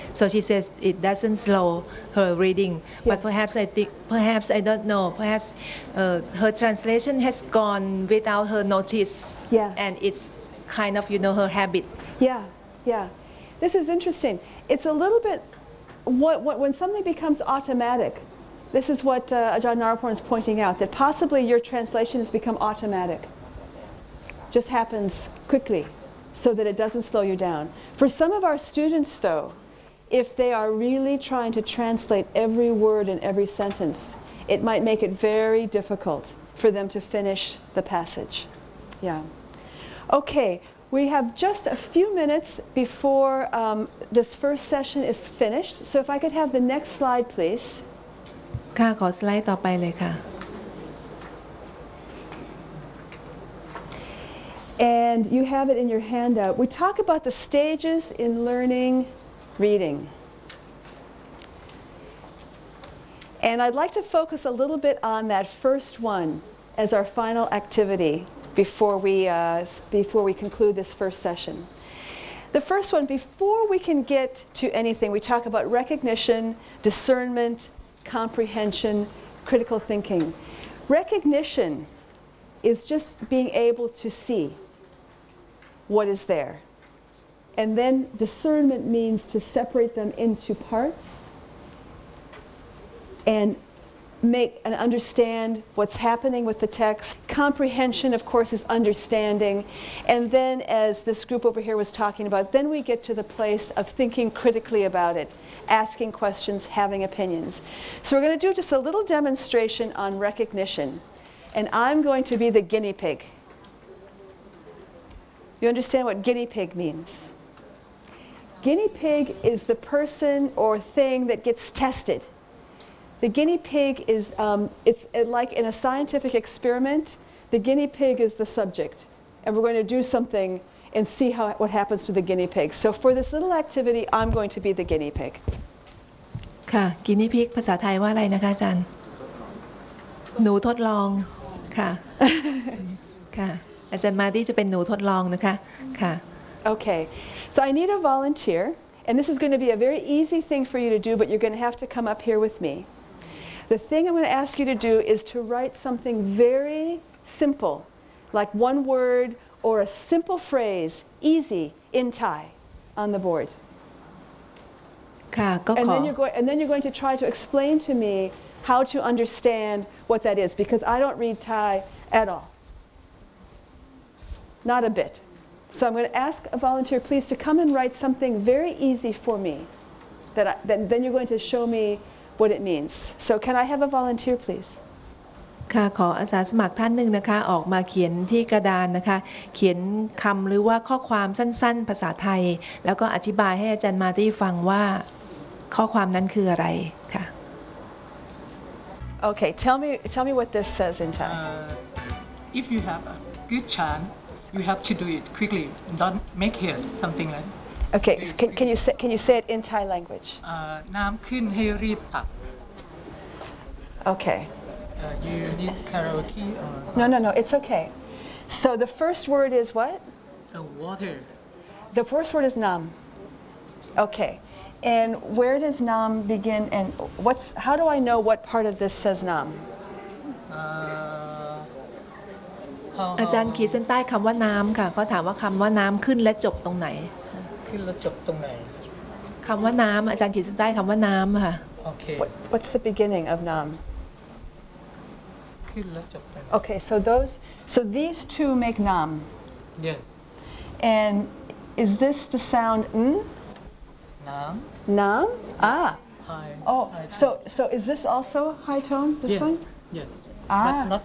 So she says it doesn't slow her reading, but perhaps I don't know, perhaps her translation has gone without her notice, and it's kind of, her habit. Yeah. This is interesting. It's a little bit, when something becomes automatic, this is what Ajahn Naraporn is pointing out, that possibly your translation has become automatic. Just happens quickly so that it doesn't slow you down. For some of our students, though, if they are really trying to translate every word in every sentence, it might make it very difficult for them to finish the passage. Yeah. Okay, we have just a few minutes before this first session is finished. So if I could have the next slide, please. ค่ะขอสไลด์ต่อไปเลยค่ะ And you have it in your handout. We talk about the stages in learning reading. And I'd like to focus a little bit on that first one as our final activity before we conclude this first session. The first one, before we can get to anything, we talk about recognition, discernment, comprehension, critical thinking. Recognition is just being able to see what is there. And then discernment means to separate them into parts and make and understand what's happening with the text. Comprehension, of course, is understanding. And then, as this group over here was talking about, then we get to the place of thinking critically about it, asking questions, having opinions. So we're going to do just a little demonstration on recognition. And I'm going to be the guinea pig. You understand what guinea pig means? Guinea pig is the person or thing that gets tested. The guinea pig is, it's like in a scientific experiment, the guinea pig is the subject. And we're going to do something and see what happens to the guinea pig. So for this little activity, I'm going to be the guinea pig. ค่ะ guinea pig ภาษาไทยว่าอะไรนะคะอาจารย์ หนูทดลอง ค่ะ ค่ะ อาจารย์มาดี้จะเป็นหนูทดลองนะคะ ค่ะ Okay. So I need a volunteer. And this is going to be a very easy thing for you to do, but you're going to have to come up here with me. The thing I'm going to ask you to do is to write something very simple, like one word or a simple phrase, easy, in Thai, on the board. ค่ะก็ขอ And then you're going to try to explain to me how to understand what that is, because I don't read Thai at all. Not a bit. So I'm going to ask a volunteer, please, to come and write something very easy for me. Then you're going to show me what it means. So can I have a volunteer, please? ค่ะขออาสาสมัครท่านหนึ่งนะคะออกมาเขียนที่กระดานนะคะเขียนคำหรือว่าข้อความสั้นๆภาษาไทยแล้วก็อธิบายให้อาจารย์มาตี้ฟังว่าข้อความนั้นคืออะไรค่ะ Okay, tell me what this says in Thai. If you have a good chance, you have to do it quickly. Don't make it something like. Okay, can you say it in Thai language? น้ำขึ้นให้รีบตัก Okay. You need karaoke or? No, it's okay. So the first word is what? Water. The first word is nam. Okay. And where does nam begin, and how do I know what part of this says nam? อาจารย์ขีดเส้นใต้คำว่าน้ำค่ะเขาถามว่าคำว่าน้ำขึ้นและจบตรงไหนขึ้นแล้วจบตรงไหนคำว่าน้ำอาจารย์ขีดเส้นใต้คำว่าน้ำค่ะ Okay. What's the beginning of nam? ขึ้นแล้วจบตรงไหน Okay, so these two make nam. Yes. And is this the sound n? Nam. Nam? Ah. High. Oh, high so is this also high tone? This one? Yes. Ah. But not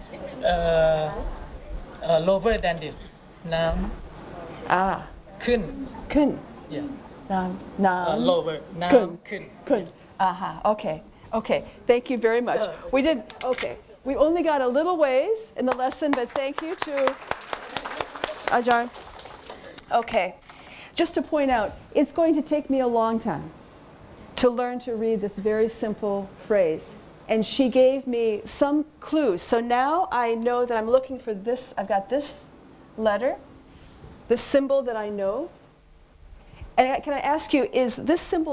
lower than this. Nam. Ah. ขึ้น Kun. Yeah. Nam. Lower. Nam. Kun. ขึ้น Kun. Aha. Okay. Thank you very much. We only got a little ways in the lesson, but thank you to Ajahn. Okay. Just to point out, it's going to take me a long time to learn to read this very simple phrase. And she gave me some clues. So now I know that I'm looking for this. I've got this letter, this symbol that I know. And can I ask you, is this symbol